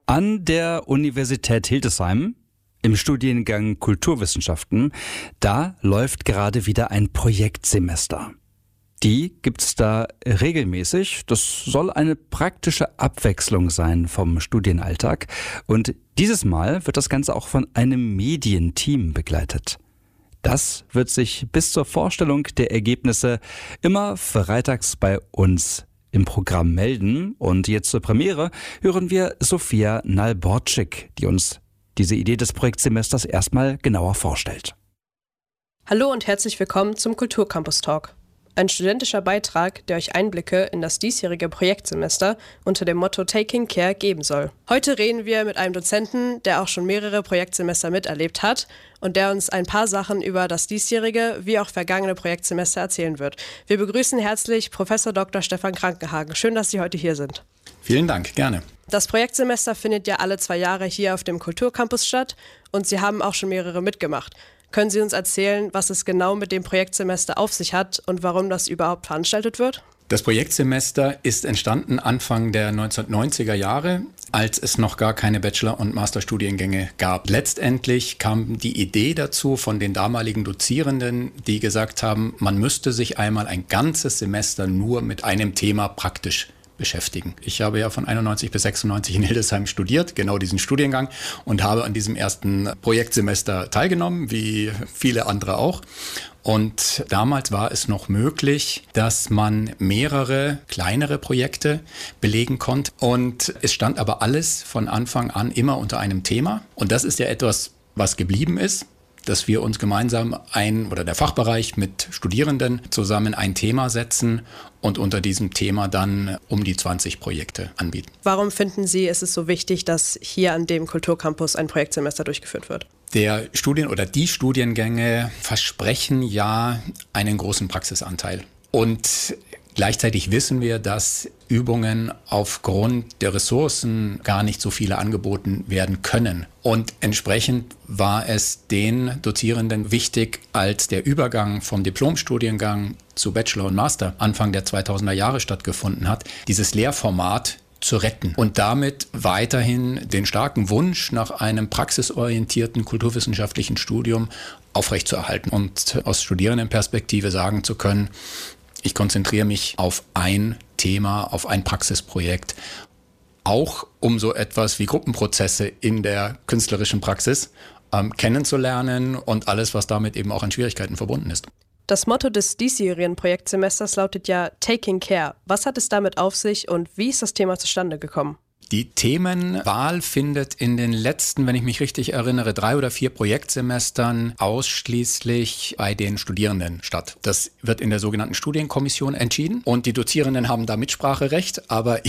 An der Universität Hildesheim im Studiengang Kulturwissenschaften, da läuft gerade wieder ein Projektsemester. Die gibt's da regelmäßig. Das soll eine praktische Abwechslung sein vom Studienalltag. Und dieses Mal wird das Ganze auch von einem Medienteam begleitet. Das wird sich bis zur Vorstellung der Ergebnisse immer freitags bei uns im Programm melden. Und jetzt zur Premiere hören wir Sophia Nalborczyk, die uns diese Idee des Projektsemesters erstmal genauer vorstellt. Hallo und herzlich willkommen zum Kulturcampus Talk. Ein studentischer Beitrag, der euch Einblicke in das diesjährige Projektsemester unter dem Motto Taking Care geben soll. Heute reden wir mit einem Dozenten, der auch schon mehrere Projektsemester miterlebt hat und der uns ein paar Sachen über das diesjährige wie auch vergangene Projektsemester erzählen wird. Wir begrüßen herzlich Prof. Dr. Stefan Krankenhagen. Schön, dass Sie heute hier sind. Vielen Dank, gerne. Das Projektsemester findet ja alle 2 Jahre hier auf dem Kulturcampus statt und Sie haben auch schon mehrere mitgemacht. Können Sie uns erzählen, was es genau mit dem Projektsemester auf sich hat und warum das überhaupt veranstaltet wird? Das Projektsemester ist entstanden Anfang der 1990er Jahre, als es noch gar keine Bachelor- und Masterstudiengänge gab. Letztendlich kam die Idee dazu von den damaligen Dozierenden, die gesagt haben, man müsste sich einmal ein ganzes Semester nur mit einem Thema praktisch beschäftigen. Ich habe ja von 91 bis 96 in Hildesheim studiert, genau diesen Studiengang, und habe an diesem ersten Projektsemester teilgenommen, wie viele andere auch. Und damals war es noch möglich, dass man mehrere kleinere Projekte belegen konnte. Und es stand aber alles von Anfang an immer unter einem Thema. Und das ist ja etwas, was geblieben ist, dass wir uns gemeinsam der Fachbereich mit Studierenden zusammen ein Thema setzen und unter diesem Thema dann um die 20 Projekte anbieten. Warum finden Sie, ist es so wichtig, dass hier an dem Kulturcampus ein Projektsemester durchgeführt wird? Die Studiengänge versprechen ja einen großen Praxisanteil. Und gleichzeitig wissen wir, dass Übungen aufgrund der Ressourcen gar nicht so viele angeboten werden können. Und entsprechend war es den Dozierenden wichtig, als der Übergang vom Diplomstudiengang zu Bachelor und Master Anfang der 2000er Jahre stattgefunden hat, dieses Lehrformat zu retten und damit weiterhin den starken Wunsch nach einem praxisorientierten kulturwissenschaftlichen Studium aufrechtzuerhalten und aus Studierendenperspektive sagen zu können, ich konzentriere mich auf ein Thema, auf ein Praxisprojekt, auch um so etwas wie Gruppenprozesse in der künstlerischen Praxis kennenzulernen und alles, was damit eben auch an Schwierigkeiten verbunden ist. Das Motto des diesjährigen Projektsemesters lautet ja Taking Care. Was hat es damit auf sich und wie ist das Thema zustande gekommen? Die Themenwahl findet in den letzten, wenn ich mich richtig erinnere, 3 oder 4 Projektsemestern ausschließlich bei den Studierenden statt. Das wird in der sogenannten Studienkommission entschieden und die Dozierenden haben da Mitspracherecht, aber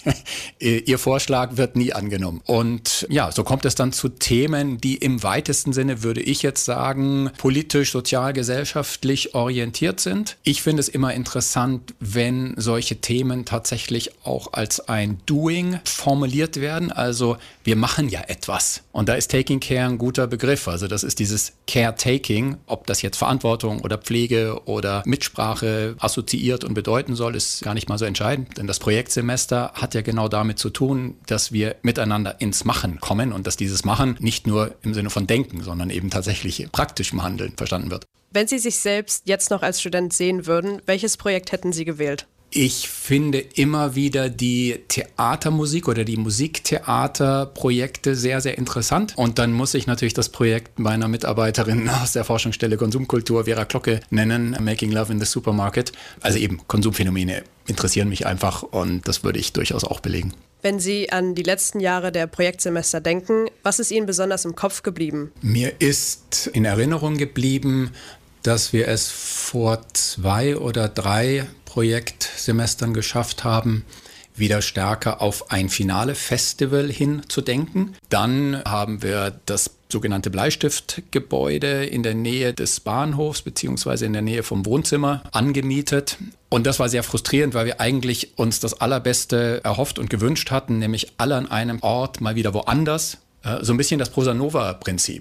ihr Vorschlag wird nie angenommen. Und ja, so kommt es dann zu Themen, die im weitesten Sinne, würde ich jetzt sagen, politisch, sozial, gesellschaftlich orientiert sind. Ich finde es immer interessant, wenn solche Themen tatsächlich auch als ein Doing formuliert werden, also wir machen ja etwas. Und da ist Taking Care ein guter Begriff. Also das ist dieses Caretaking, ob das jetzt Verantwortung oder Pflege oder Mitsprache assoziiert und bedeuten soll, ist gar nicht mal so entscheidend. Denn das Projektsemester hat ja genau damit zu tun, dass wir miteinander ins Machen kommen und dass dieses Machen nicht nur im Sinne von Denken, sondern eben tatsächlich praktischem Handeln verstanden wird. Wenn Sie sich selbst jetzt noch als Student sehen würden, welches Projekt hätten Sie gewählt? Ich finde immer wieder die Theatermusik oder die Musiktheaterprojekte sehr, sehr interessant. Und dann muss ich natürlich das Projekt meiner Mitarbeiterin aus der Forschungsstelle Konsumkultur, Vera Glocke, nennen, Making Love in the Supermarket. Also eben Konsumphänomene interessieren mich einfach und das würde ich durchaus auch belegen. Wenn Sie an die letzten Jahre der Projektsemester denken, was ist Ihnen besonders im Kopf geblieben? Mir ist in Erinnerung geblieben, dass wir es vor 2 oder 3 Projektsemestern geschafft haben, wieder stärker auf ein Finale-Festival hinzudenken. Dann haben wir das sogenannte Bleistiftgebäude in der Nähe des Bahnhofs beziehungsweise in der Nähe vom Wohnzimmer angemietet. Und das war sehr frustrierend, weil wir eigentlich uns das Allerbeste erhofft und gewünscht hatten, nämlich alle an einem Ort, mal wieder woanders. So ein bisschen das Prosa Nova-Prinzip.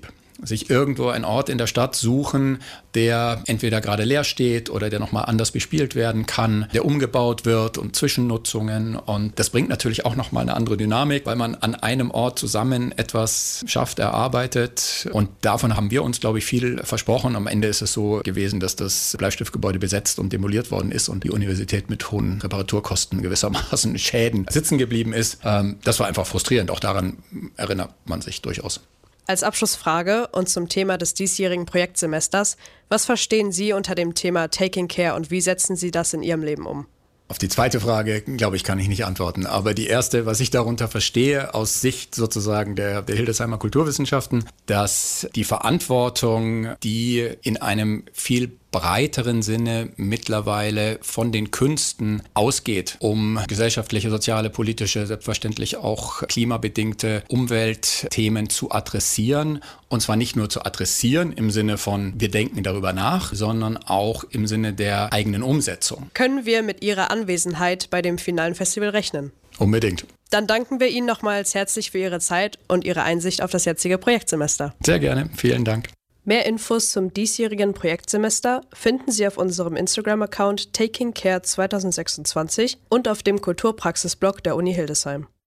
sich irgendwo einen Ort in der Stadt suchen, der entweder gerade leer steht oder der nochmal anders bespielt werden kann, der umgebaut wird und Zwischennutzungen. Und das bringt natürlich auch nochmal eine andere Dynamik, weil man an einem Ort zusammen etwas schafft, erarbeitet. Und davon haben wir uns, glaube ich, viel versprochen. Am Ende ist es so gewesen, dass das Bleistiftgebäude besetzt und demoliert worden ist und die Universität mit hohen Reparaturkosten gewissermaßen Schäden sitzen geblieben ist. Das war einfach frustrierend. Auch daran erinnert man sich durchaus. Als Abschlussfrage und zum Thema des diesjährigen Projektsemesters, was verstehen Sie unter dem Thema Taking Care und wie setzen Sie das in Ihrem Leben um? Auf die zweite Frage, glaube ich, kann ich nicht antworten. Aber die erste, was ich darunter verstehe, aus Sicht sozusagen der Hildesheimer Kulturwissenschaften, dass die Verantwortung, die in einem viel breiteren Sinne mittlerweile von den Künsten ausgeht, um gesellschaftliche, soziale, politische, selbstverständlich auch klimabedingte Umweltthemen zu adressieren. Und zwar nicht nur zu adressieren im Sinne von, wir denken darüber nach, sondern auch im Sinne der eigenen Umsetzung. Können wir mit Ihrer Anwesenheit bei dem finalen Festival rechnen? Unbedingt. Dann danken wir Ihnen nochmals herzlich für Ihre Zeit und Ihre Einsicht auf das jetzige Projektsemester. Sehr gerne. Vielen Dank. Mehr Infos zum diesjährigen Projektsemester finden Sie auf unserem Instagram-Account Taking Care 2026 und auf dem Kulturpraxis-Blog der Uni Hildesheim.